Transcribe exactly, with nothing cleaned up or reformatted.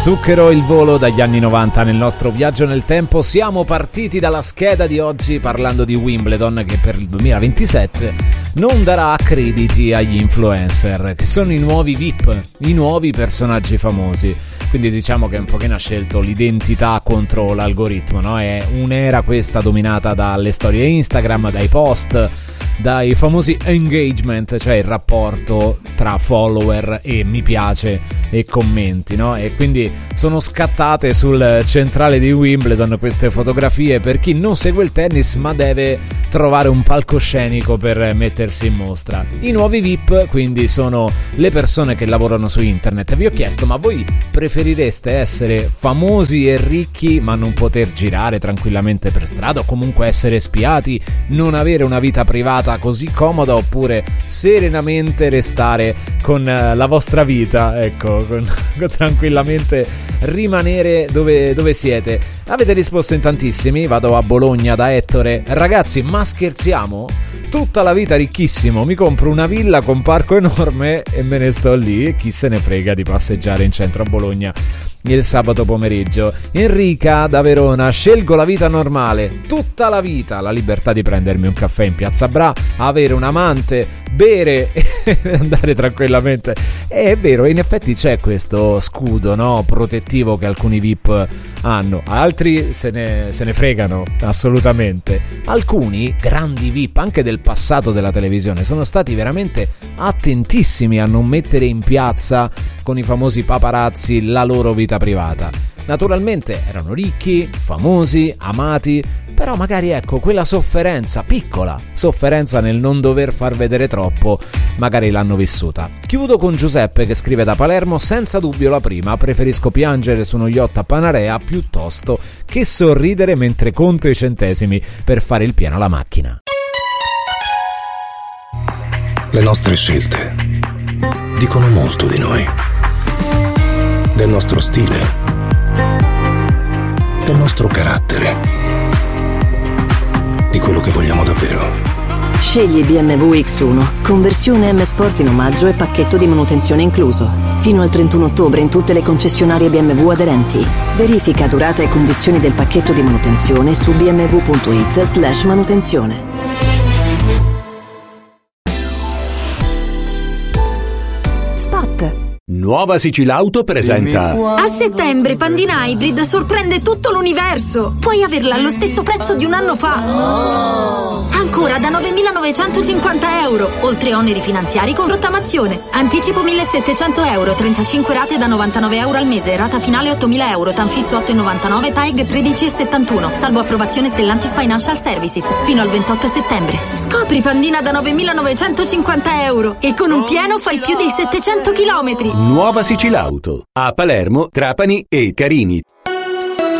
Zucchero il volo dagli anni novanta nel nostro viaggio nel tempo. Siamo partiti dalla scheda di oggi parlando di Wimbledon, che per il duemilaventisette non darà crediti agli influencer, che sono i nuovi V I P, i nuovi personaggi famosi. Quindi diciamo che un pochino ha scelto l'identità contro l'algoritmo, no? È un'era questa dominata dalle storie Instagram, dai post, dai famosi engagement, cioè il rapporto tra follower e mi piace e commenti, no? E quindi sono scattate sul centrale di Wimbledon queste fotografie per chi non segue il tennis ma deve trovare un palcoscenico per mettersi in mostra. I nuovi V I P quindi sono le persone che lavorano su internet. Vi ho chiesto, ma voi preferireste essere famosi e ricchi ma non poter girare tranquillamente per strada, o comunque essere spiati, non avere una vita privata così comoda, oppure serenamente restare con la vostra vita, ecco, con, con tranquillamente rimanere dove, dove siete? Avete risposto in tantissimi. Vado a Bologna da Ettore. Ragazzi, ma scherziamo? Tutta la vita ricchissimo, mi compro una villa con parco enorme e me ne sto lì, e chi se ne frega di passeggiare in centro a Bologna il sabato pomeriggio. Enrica da Verona: scelgo la vita normale, tutta la vita, la libertà di prendermi un caffè in Piazza Bra, avere un amante, bere e andare tranquillamente. È vero, in effetti c'è questo scudo, no, protettivo che alcuni V I P hanno, altri se ne, se ne fregano assolutamente. Alcuni grandi V I P anche del passato della televisione sono stati veramente attentissimi a non mettere in piazza con i famosi paparazzi la loro vita privata. Naturalmente erano ricchi, famosi, amati, però magari ecco quella sofferenza, piccola sofferenza nel non dover far vedere troppo, magari l'hanno vissuta. Chiudo con Giuseppe che scrive da Palermo: senza dubbio la prima, preferisco piangere su uno yacht a Panarea piuttosto che sorridere mentre conto i centesimi per fare il pieno alla macchina. Le nostre scelte dicono molto di noi, del nostro stile, del nostro carattere, di quello che vogliamo davvero. Scegli B M W X uno, conversione M Sport in omaggio e pacchetto di manutenzione incluso. Fino al trentuno ottobre in tutte le concessionarie B M W aderenti. Verifica durata e condizioni del pacchetto di manutenzione su bmw.it slash manutenzione. Nuova Sicilauto presenta. A settembre Pandina Hybrid sorprende tutto l'universo. Puoi averla allo stesso prezzo di un anno fa. Ancora da novemilanovecentocinquanta euro, oltre oneri finanziari con rottamazione. Anticipo millesettecento euro, trentacinque rate da novantanove euro al mese, rata finale ottomila euro, tanfisso otto virgola novantanove, T A E G tredici virgola settantuno, salvo approvazione Stellantis Financial Services, fino al ventotto settembre. Scopri Pandina da novemilanovecentocinquanta euro e con un pieno fai più di settecento chilometri. Nuova Sicilauto a Palermo, Trapani e Carini.